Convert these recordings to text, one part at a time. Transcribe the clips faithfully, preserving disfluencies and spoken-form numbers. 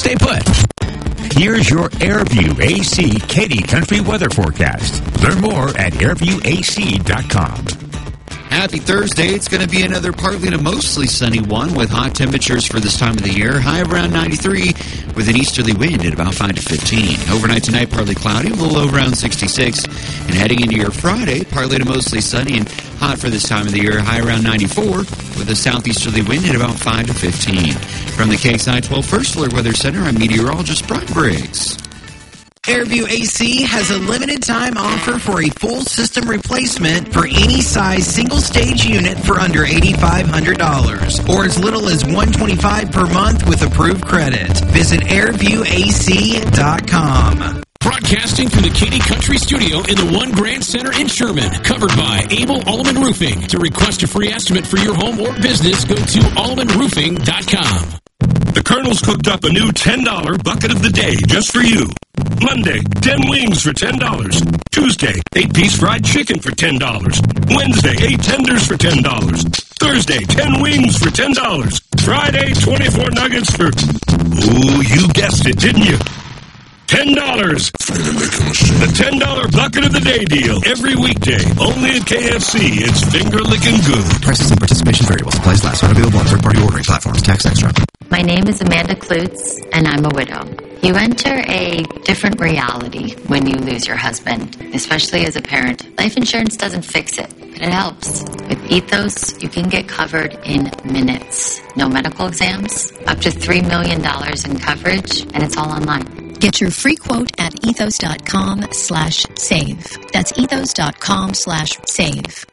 stay put. Here's your Airview A C Katy Country weather forecast. Learn more at airview a c dot com. Happy Thursday. It's going to be another partly to mostly sunny one with hot temperatures for this time of the year. High around ninety-three with an easterly wind at about five to fifteen. Overnight tonight, partly cloudy, a little low around sixty-six. And heading into your Friday, partly to mostly sunny and hot for this time of the year. High around ninety-four with a southeasterly wind at about five to fifteen. From the K X I twelve First Alert Weather Center, I'm meteorologist Brian Briggs. Airview A C has a limited time offer for a full system replacement for any size single stage unit for under eight thousand five hundred dollars or as little as one hundred twenty-five dollars per month with approved credit. Visit airview a c dot com. Broadcasting from the Katy Country Studio in the One Grand Center in Sherman. Covered by Abel Alleman Roofing. To request a free estimate for your home or business, go to alleman roofing dot com. The Colonel's cooked up a new ten dollar bucket of the day just for you. Monday, ten wings for ten dollars. Tuesday, eight piece fried chicken for ten dollars. Wednesday, eight tenders for ten dollars. Thursday, ten wings for ten dollars. Friday, twenty-four nuggets for... Ooh, you guessed it, didn't you? ten dollars. The ten dollar bucket of the day deal. Every weekday. Only at K F C. It's finger-licking good. Prices and participation variable. Supplies last. Not available on third-party ordering platforms. Tax extra. My name is Amanda Klutz, and I'm a widow. You enter a different reality when you lose your husband, especially as a parent. Life insurance doesn't fix it, but it helps. With Ethos, you can get covered in minutes. No medical exams, up to three million dollars in coverage, and it's all online. Get your free quote at ethos.com slash save. That's ethos.com slash save.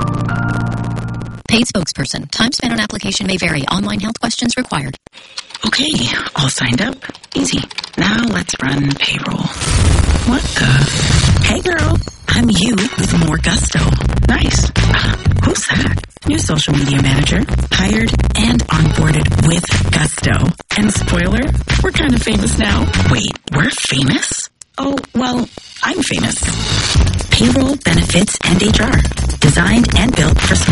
Paid spokesperson. Time spent on application may vary. Online health questions required. Okay, all signed up. Easy. Now let's run payroll. What the? Hey girl, I'm you with more gusto. Nice. Uh, who's that? New social media manager. Hired and onboarded with gusto. And spoiler, we're kind of famous now. Wait, we're famous? Oh, well, I'm famous. Payroll, benefits, and H R. Designed and built for small